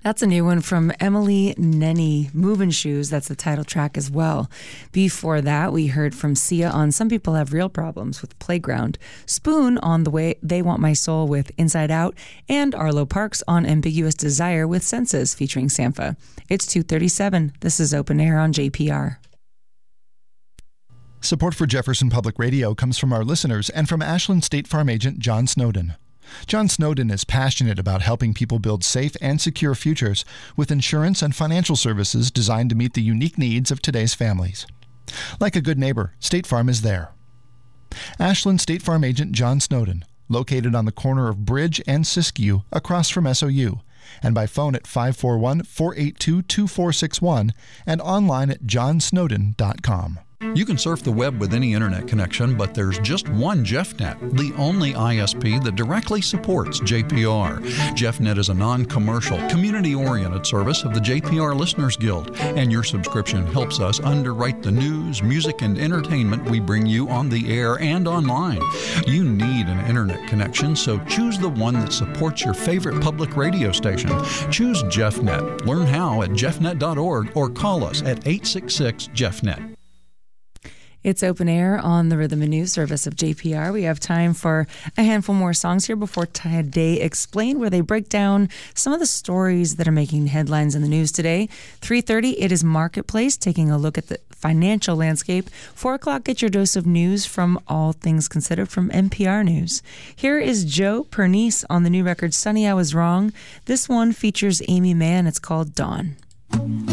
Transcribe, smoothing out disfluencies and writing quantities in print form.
That's a new one from Emily Nenny, Movin' Shoes. That's the title track as well. Before that, we heard from Sia on Some People Have Real Problems with Playground, Spoon on The Way They Want My Soul with Inside Out, and Arlo Parks on Ambiguous Desire with Senses featuring Sampha. It's 2:37. This is Open Air on JPR. Support for Jefferson Public Radio comes from our listeners and from Ashland State Farm agent John Snowden. John Snowden is passionate about helping people build safe and secure futures with insurance and financial services designed to meet the unique needs of today's families. Like a good neighbor, State Farm is there. Ashland State Farm agent John Snowden, located on the corner of Bridge and Siskiyou across from SOU, and by phone at 541-482-2461 and online at johnsnowden.com. You can surf the web with any internet connection, but there's just one JeffNet, the only ISP that directly supports JPR. JeffNet is a non-commercial, community-oriented service of the JPR Listeners Guild, and your subscription helps us underwrite the news, music, and entertainment we bring you on the air and online. You need an internet connection, so choose the one that supports your favorite public radio station. Choose JeffNet. Learn how at jeffnet.org or call us at 866-JeffNet. It's Open Air on the Rhythm and News service of JPR. We have time for a handful more songs here before Today Explained, where they break down some of the stories that are making headlines in the news today. 3:30, it is Marketplace, taking a look at the financial landscape. 4 o'clock, get your dose of news from All Things Considered from NPR News. Here is Joe Pernice on the new record, Sunny I Was Wrong. This one features Amy Mann. It's called Dawn.